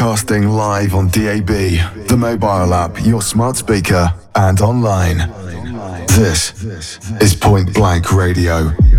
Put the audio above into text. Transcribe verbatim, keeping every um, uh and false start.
Broadcasting live on D A B, the mobile app, your smart speaker, and online. This is Point Blank Radio.